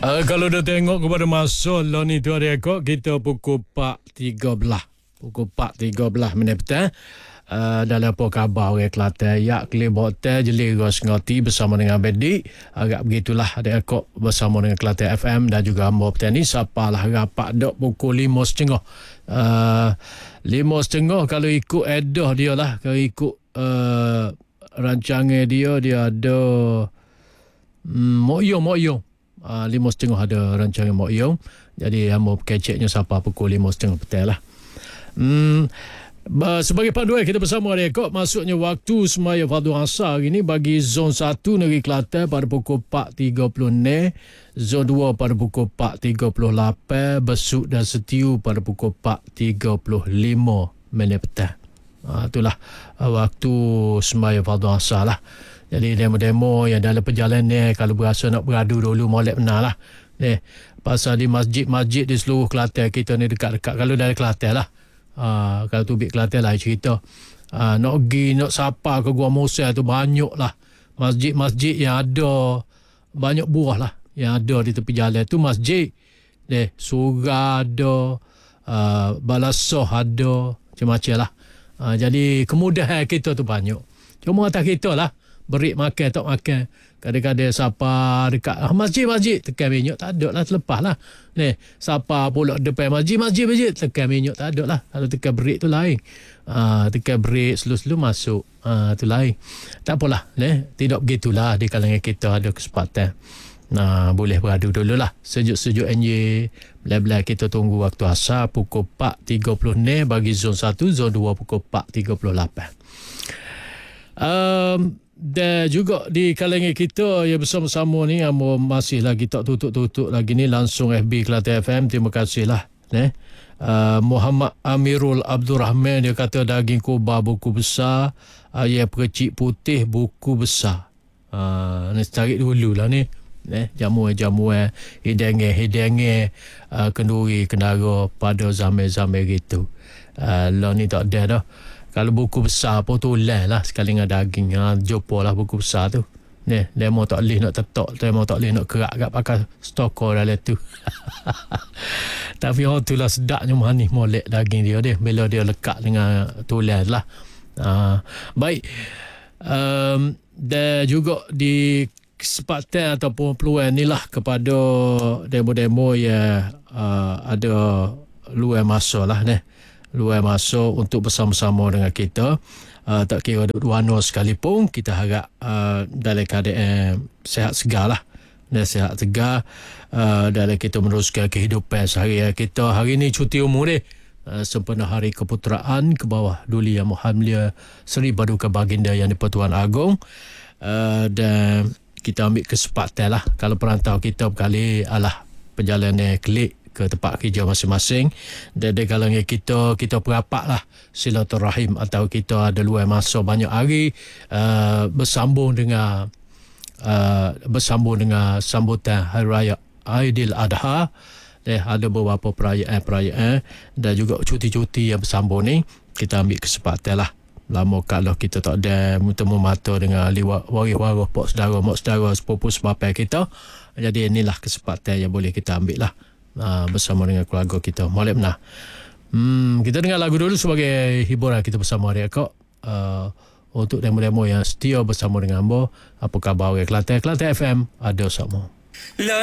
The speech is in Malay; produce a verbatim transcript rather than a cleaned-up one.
Uh, kalau dah tengok kepada masa lah ni tu ada kok kita pukul empat tiga belas. Pukul empat tiga belas minit petang. Uh, dalam apa khabar orang Kelantan ya kelibot hotel Jelira Sengoti bersama dengan Bedi. Agak begitulah ada kok bersama dengan Kelantan F M dan juga Ambo Petang ni siapalah rapat dok pukul lima setengah. Uh, lima setengah kalau ikut edah dia lah, kalau ikut uh, rancangan dia dia ada um, moyong moyong Uh, lima setengah ada rancangan Mok Yong. Jadi hamba keceknya siapa pukul lima setengah petang lah. Hmm, sebagai panduan kita bersama rekod masuknya waktu semaya fardu asar ini bagi zon satu negeri Kelantan pada pukul empat tiga puluh ni, zon dua pada pukul empat tiga puluh lapan, Besut dan Setiu pada pukul empat tiga puluh lima minit petang. Uh, itulah uh, waktu semaya fardu asar lah. Jadi demo-demo yang dalam perjalanan ni kalau berasa nak beradu dulu molek benar lah. Ni, pasal di masjid-masjid di seluruh Kelantan kita ni dekat-dekat. Kalau dari Kelantan lah. Uh, kalau tubik Kelantan lah cerita. Uh, nak pergi, nak sapa ke Gua Musa tu banyak lah. Masjid-masjid yang ada, banyak buah lah. Yang ada di tepi jalan tu masjid. Ni, surga ada, uh, balasah ada, macam-macam lah. Uh, jadi kemudahan kita tu banyak. Cuma atas kita lah. Berik makan tak makan, kadang-kadang siapa dekat ah, masjid-masjid tekan minyak tak ada lah, terlepas lah ni. Siapa pula depan masjid-masjid masjid tekan minyak tak ada lah. Kalau tekan berik tu lain, ah, tekan berik slow-slow masuk, ah, tu lain. Tak apalah ni, tidak begitulah di kalangan kita ada kesempatan. Nah, boleh beradu dulu lah sejuk-sejuk N J. Bila-bila kita tunggu waktu asar pukul empat tiga puluh ni bagi zon satu, zon dua pukul empat tiga puluh lapan. Um, dan juga di kalangan kita yang bersama-sama ni masih lagi tak tutup-tutup lagi ni langsung F B Kelantan F M. Terima kasihlah eh. Uh, Muhammad Amirul Abdul Rahman dia kata daging kurban buku besar, ayam percik putih buku besar. Uh, ni tarik dulu lah ni eh, jamuan-jamuan hidangan-hidangan uh, kenduri kendara pada zaman-zaman gitu. Uh, lah ni tak ada dah. Kalau buku besar pun tulang lah sekali dengan daging. Ha, jumpa lah buku besar tu. Ni, demo tak boleh nak tetok. Demo tak boleh nak kerak kat pakai stokor dalam tu. Tapi orang tu lah sedapnya manis molek daging dia dia. Bila dia lekat dengan tulang lah. Ha, baik. Um, dan juga di kesempatan ataupun peluang ni lah kepada demo-demo yang uh, ada luar masa lah ni. Luar masuk untuk bersama-sama dengan kita. Uh, tak kira duduk wano sekalipun, kita harap uh, dalam keadaan sihat segar lah. Dan sihat segar uh, dalam kita meneruskan kehidupan sehari-hari kita. Hari ni cuti umur ni. Uh, sempena Hari Keputeraan ke bawah Duli Yang Maha Mulia Seri Paduka Baginda Yang di-Pertuan Agong. Uh, dan kita ambil kesempatan lah. Kalau perantau kita berkali alah perjalanan klik ke tempat kerja masing-masing. Dan di kalangan kita, kita perapat lah silaturahim atau kita ada luar masa banyak hari uh, bersambung dengan uh, bersambung dengan sambutan Hari Raya Aidil Adha. Dan ada beberapa perayaan-perayaan dan juga cuti-cuti yang bersambung ni. Kita ambil kesempatan lah. Lama kalau kita tak ada bertemu mata dengan liwat waris-waris pok saudara, mak saudara, sepupu sepapai kita. Jadi inilah kesempatan yang boleh kita ambil lah. Uh, bersama dengan keluarga kita. Molek benar. Hmm, kita dengar lagu dulu sebagai hiburan kita bersama hari akak. Uh, untuk demo-demo yang setia bersama dengan Ambo. Apa khabar orang Kelantan? Kelantan F M ada sama.